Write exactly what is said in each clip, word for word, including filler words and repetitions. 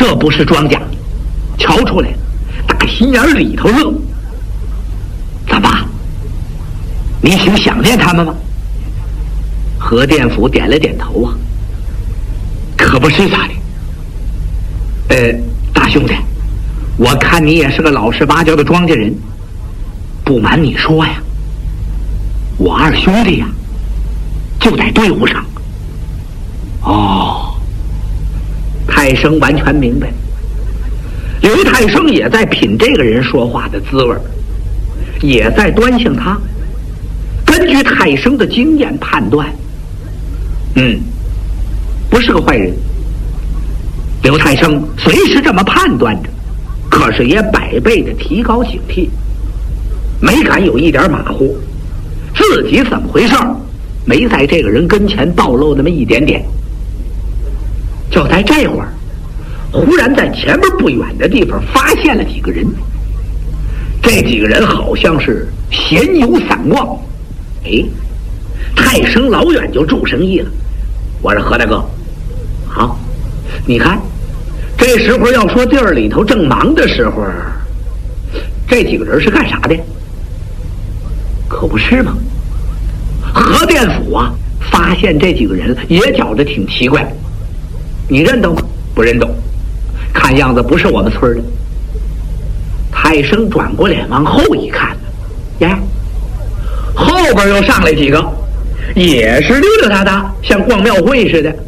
这不是庄稼，瞧出来了，打心眼里头热。怎么？你挺想念他们吗？何殿甫点了点头啊。可不是咋的？呃，大兄弟，我看你也是个老实巴交的庄稼人，不瞒你说呀，我二兄弟呀，就在队伍上。哦，太生完全明白，刘太生也在品这个人说话的滋味，也在端详他。根据太生的经验判断，嗯，不是个坏人。刘太生虽是这么判断着，可是也百倍的提高警惕，没敢有一点马虎，自己怎么回事没在这个人跟前暴露那么一点点。就在这会儿，忽然在前面不远的地方发现了几个人，这几个人好像是闲游散逛。哎，太生老远就助生意了，我说何大哥，好，你看这时候要说地儿里头正忙的时候，这几个人是干啥的？可不是吗？何殿甫啊，发现这几个人也觉得挺奇怪。你认得吗？不认得，看样子不是我们村的。太生转过脸往后一看，呀，后边又上来几个，也是溜溜达达，像逛庙会似的。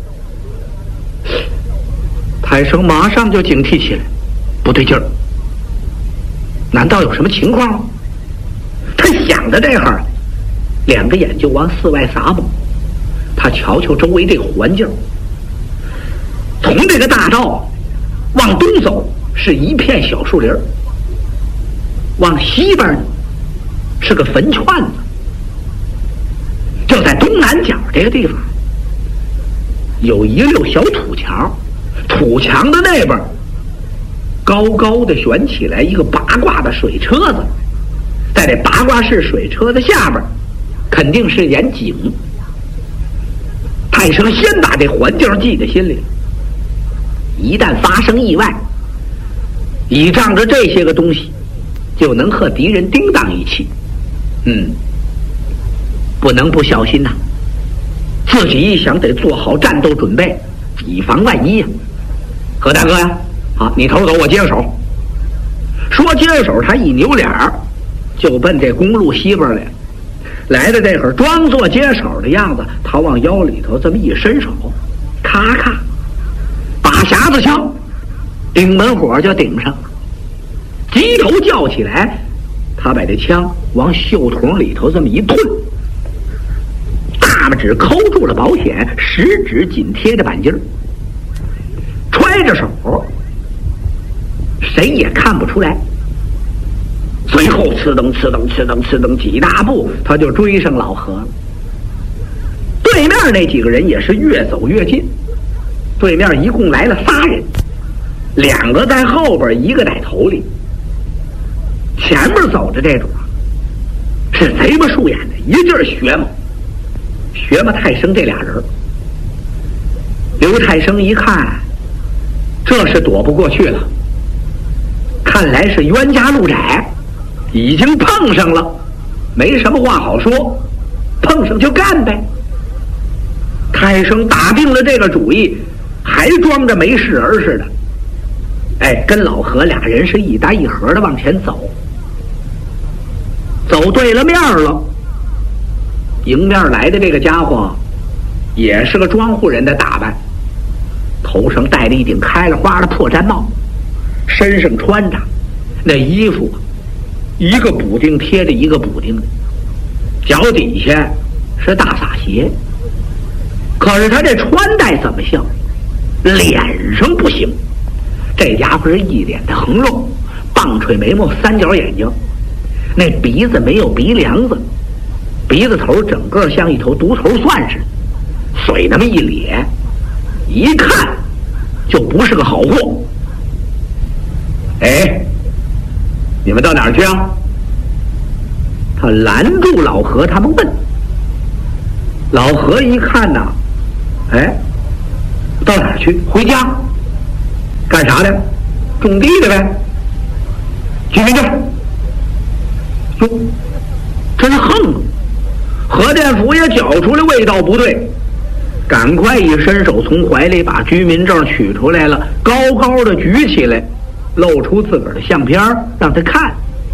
太生马上就警惕起来，不对劲儿，难道有什么情况吗？他想到这儿，两个眼就往四外撒摸，他瞧瞧周围这个环境，从这个大道往东走是一片小树林，往西边呢是个坟圈子。就在东南角这个地方有一溜小土墙，土墙的那边高高的悬起来一个八卦的水车子，在这八卦式水车的下边肯定是眼井。太生先把这环境记在心里了，一旦发生意外，倚仗着这些个东西就能和敌人叮当一气。嗯，不能不小心呐、啊！自己一想得做好战斗准备，以防万一呀、啊。何大哥呀，好，你头走，我接着手。说接着手，他一扭脸儿就奔这公路西边来，来到这会儿，装作接手的样子，他往腰里头这么一伸手，咔咔，把匣子枪顶门火就顶上了，鸡头叫起来，他把这枪往袖筒里头这么一吞，大拇指抠住了保险，食指紧贴着板筋儿，揣着手，谁也看不出来。随后呲噔呲噔呲噔呲噔几大步，他就追上老何了。对面那几个人也是越走越近，对面一共来了仨人，两个在后边，一个在头里。前面走着这种是贼巴树眼的，一劲儿学嘛学嘛太生这俩人。刘太生一看，这是躲不过去了，看来是冤家路窄，已经碰上了，没什么话好说，碰上就干呗。太生打定了这个主意，还装着没事人似的，哎，跟老何俩人是一搭一合的往前走。走对了面了，迎面来的这个家伙也是个庄户人的打扮，头上戴着一顶开了花的破毡帽，身上穿着那衣服一个补丁贴着一个补丁的，脚底下是大撒鞋。可是他这穿戴怎么像，脸上不行，这家伙是一脸的横肉，棒槌眉毛，三角眼睛，那鼻子没有鼻梁子，鼻子头整个像一头独头蒜似的，嘴那么一咧，一看就不是个好货。哎，你们到哪儿去啊？他拦住老何他们问。老何一看呐，哎，到哪儿去？回家。干干啥的？种地的呗。居民证。哟，真横！何殿甫也觉出了味道不对，赶快一伸手从怀里把居民证取出来了，高高的举起来，露出自个儿的相片让他看。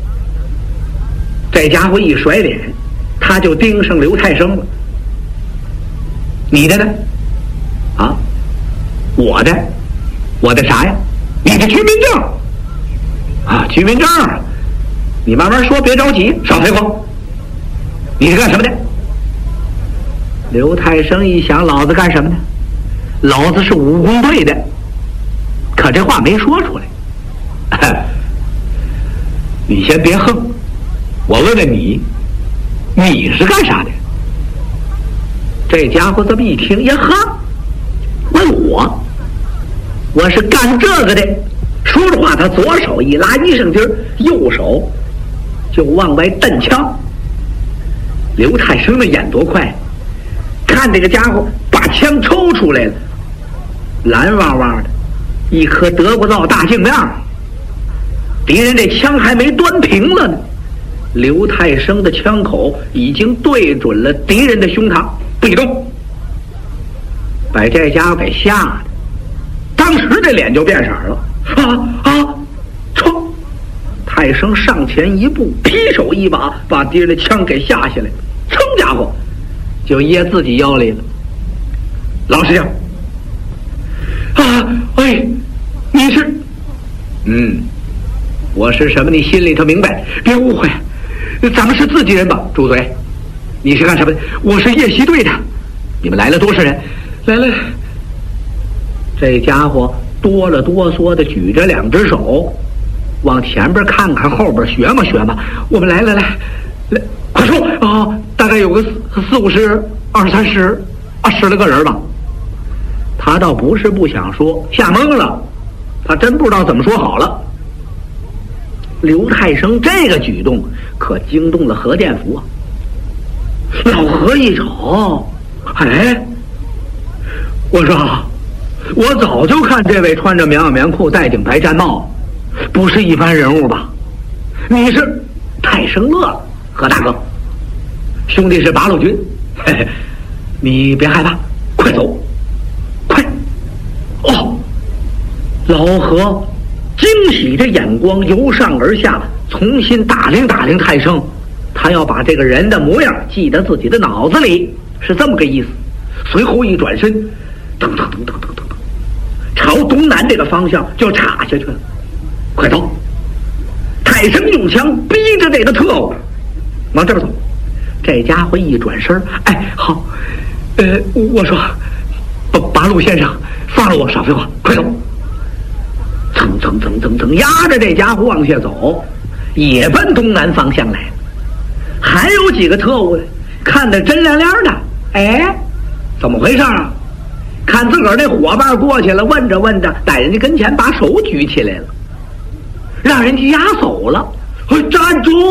这家伙一甩脸，他就盯上刘太生了。你的呢？啊，我的，我的啥呀？你的居民证啊，居民证，你慢慢说，别着急，少废话。你是干什么的？刘太生一想，老子干什么呢？老子是武工队的，可这话没说出来。你先别横，我问问你，你是干啥的？这家伙这么一听，呀哈，问我，我是干这个的。说着话，他左手一拉衣裳襟，右手就往外蹬枪。刘太生的眼多快，看这个家伙把枪抽出来了，蓝汪汪的一颗德国造大镜面，敌人这枪还没端平了呢，刘太生的枪口已经对准了敌人的胸膛，不许动，把这家伙给吓得当时这脸就变色了。啊啊！冲！太生上前一步，劈手一把把敌人的枪给下下来，噌家伙就掖自己腰里了。老实讲啊，哎，你是嗯我是什么你心里头明白，别误会，咱们是自己人吧。住嘴！你是干什么的？我是夜袭队的。你们来了多少人？来了。这家伙哆了哆嗦的举着两只手，往前边看看，后边学嘛学嘛。我们来了，来来，快说啊、哦！大概有个四四五十、二三十、啊十来个人吧。他倒不是不想说，吓懵了，他真不知道怎么说好了。刘太生这个举动可惊动了何殿甫啊！老何一瞅，哎，我说。我早就看这位穿着棉袄棉裤，戴顶白毡帽，不是一般人物吧？你是？太生乐了，何大哥，兄弟是八路军，嘿嘿，你别害怕，快走，快！哦，老何惊喜的眼光由上而下，重新打量打量太生，他要把这个人的模样记在自己的脑子里，是这么个意思。随后一转身，噔噔噔噔噔噔。朝东南这个方向就插下去了，快走！太生用枪逼着这个特务往这儿走。这家伙一转身，哎，好，呃，我说，八八路先生，放了我，少废话，快走！蹭蹭蹭蹭蹭，压着这家伙往下走，也奔东南方向来了。还有几个特务呢，看得真亮亮的，哎，怎么回事啊？看自个儿那伙伴过去了，问着问着，在人家跟前把手举起来了，让人家压走了。站住！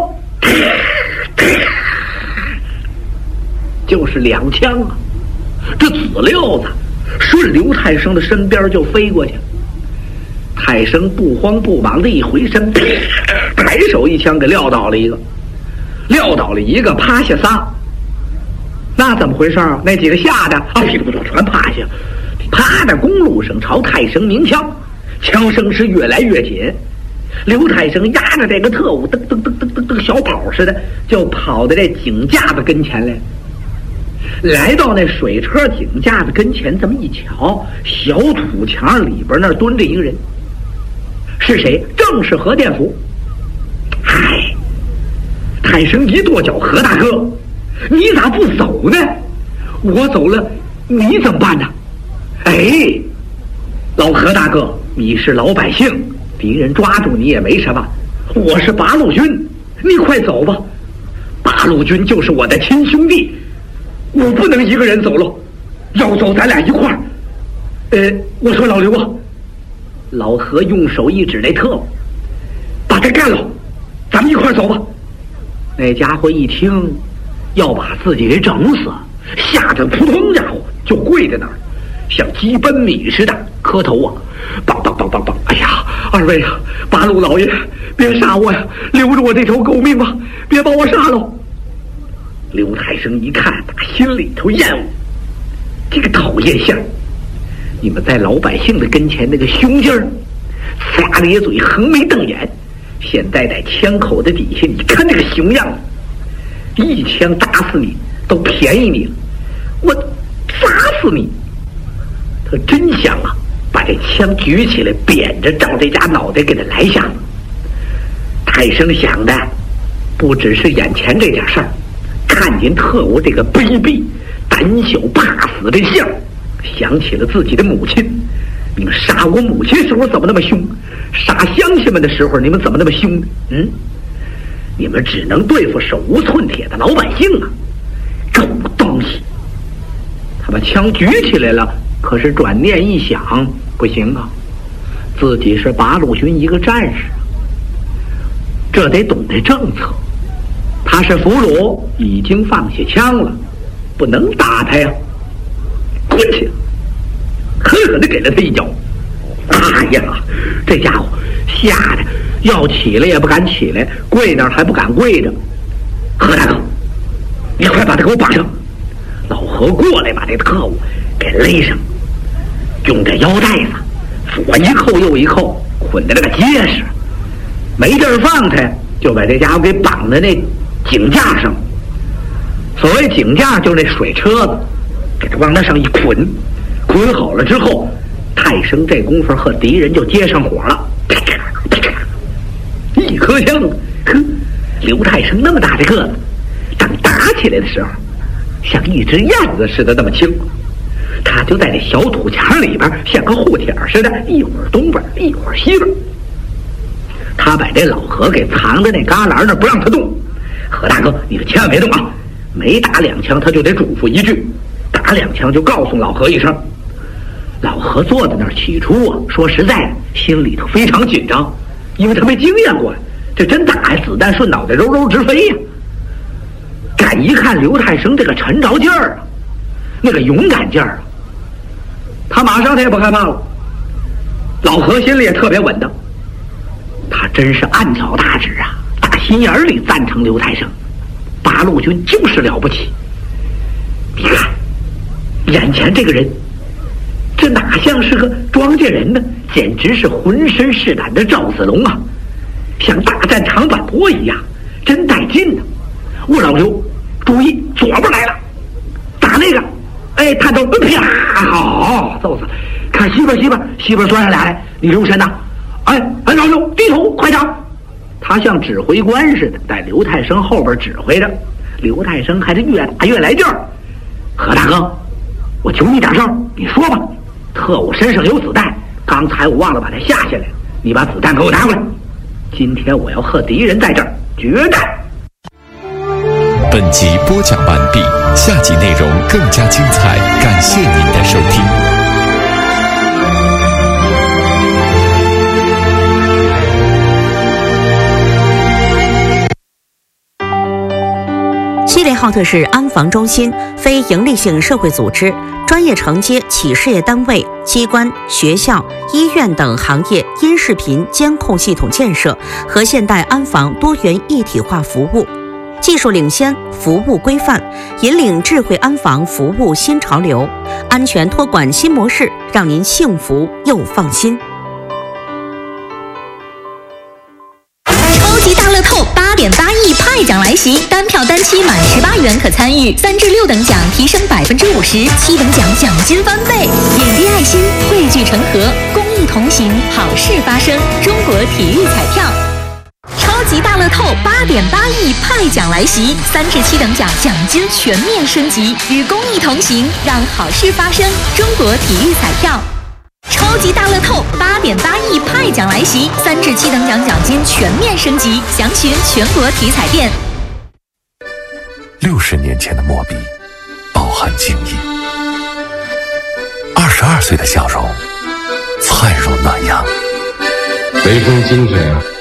就是两枪啊！这子溜子顺刘太生的身边就飞过去了。太生不慌不忙的一回身，抬手一枪给撂倒了一个，撂倒了一个，趴下仨。那怎么回事啊？那几个吓得啊，噼里啪啦全趴下，趴在公路上朝太生鸣枪，枪声是越来越紧。刘太生压着这个特务，噔噔噔噔噔噔，小跑似的就跑到这井架子跟前来。来到那水车井架子跟前，这么一瞧，小土墙里边那儿蹲着一个人，是谁？正是何殿甫。嗨，太生一跺脚，何大哥，你咋不走呢？我走了，你怎么办呢？哎，老何大哥，你是老百姓，敌人抓住你也没什么。我是八路军，你快走吧。八路军就是我的亲兄弟，我不能一个人走喽，要走咱俩一块儿。呃，我说老刘啊，老何用手一指那特务，把他干了，咱们一块儿走吧。那家伙一听要把自己给整死，吓得扑通家伙就跪在那儿，像鸡奔米似的磕头啊，梆梆梆梆梆梆！哎呀，二位啊，八路老爷，别杀我呀，留着我这条狗命吧，别把我杀了。刘太生一看，他心里头厌恶，这个讨厌相，你们在老百姓的跟前那个凶劲儿，呲咧嘴，横眉瞪眼，现在在枪口的底下，你看这个熊样子，一枪打死你都便宜你了，我砸死你！他真想啊，把这枪举起来，扁着照这家脑袋给他来下。太生想的不只是眼前这点事儿，看见特务这个卑鄙、胆小怕死的相，想起了自己的母亲。你们杀我母亲时候怎么那么凶？杀乡亲们的时候你们怎么那么凶？嗯，你们只能对付手无寸铁的老百姓啊！狗东西！他把枪举起来了，可是转念一想，不行啊，自己是八路军一个战士，这得懂得政策。他是俘虏，已经放下枪了，不能打他呀！滚去！狠狠地给了他一脚。哎呀，这家伙吓得要起来也不敢起来，跪那儿还不敢跪着。何大哥，你快把他给我绑上！老何过来把这特务给勒上，用这腰带子左一扣右一扣，捆得那个结实，没地儿放他，就把这家伙给绑在那井架上。所谓井架就是那水车子，给他往那上一捆，捆好了之后，太生这功夫和敌人就接上火了，啪嚓啪嚓，一颗枪，呵，刘太生那么大的个子，当打起来的时候像一只燕子似的那么轻，他就在这小土墙里边像个护铁似的，一会儿东边一会儿西边。他把这老何给藏在那旮旯那不让他动。何大哥，你可千万别动啊！每打两枪他就得嘱咐一句，打两枪就告诉老何一声。老何坐在那儿，起初啊，说实在的，心里头非常紧张，因为他没经验过，这真打呀，子弹顺脑袋柔柔直飞呀。敢一看刘太生这个沉着劲儿啊，那个勇敢劲儿啊，他马上他也不害怕了。老何心里也特别稳当，他真是暗挑大指啊，打心眼里赞成刘太生，八路军就是了不起。你看眼前这个人，这哪像是个庄稼人呢，简直是浑身是胆的赵子龙啊，像大战长坂坡一样，真带劲呢。我老刘，注意左边来了，打那个，哎，探头，啪，好，揍死了。看西边，西边，西边钻上俩来，你留神呐！哎，哎，老刘，低头，快打！他像指挥官似的，在刘太生后边指挥着。刘太生还是越打越来劲儿。何大哥，我求你点事儿，你说吧。特务身上有子弹，刚才我忘了把他下下来，你把子弹给我拿过来。今天我要和敌人在这儿决战。 本集播讲完毕，下集内容更加精彩，感谢您的收听。 西雷浩特是安防中心，非营利性社会组织，专业承接企事业单位、机关、学校、医院等行业音视频监控系统建设和现代安防多元一体化服务，技术领先，服务规范，引领智慧安防服务新潮流，安全托管新模式，让您幸福又放心。 超级大乐透八点八亿派奖来袭，单票单期满十八元可参与，三至六等奖提升百分之五十，七等奖奖金翻倍。点滴爱心，汇聚成河，公益同行，好事发生。中国体育彩票。超级大乐透八点八亿派奖来袭，三至七等奖奖金全面升级，与公益同行，让好事发生。中国体育彩票。超级大乐透八点八亿派奖来袭，三至七等奖奖金全面升级，详询全国体彩店。 六十年前的墨笔，饱含经意；二十二岁的笑容，灿如暖阳。 雷锋精神